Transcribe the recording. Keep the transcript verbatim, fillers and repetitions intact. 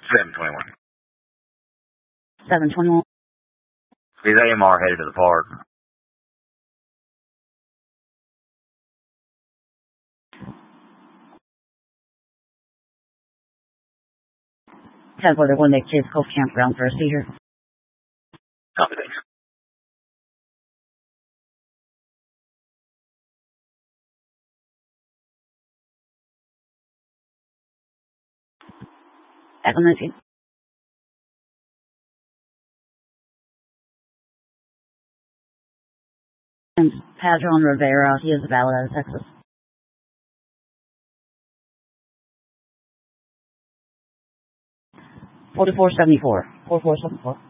seven twenty-one. seven twenty-one. He's A M R headed to the park. ten four, they're going to Kids Cove Campground for a seizure. Copy, thanks. Acclimacy. Padron Rivera, he is valid out of Texas. forty-four seventy-four. forty-four seventy-four.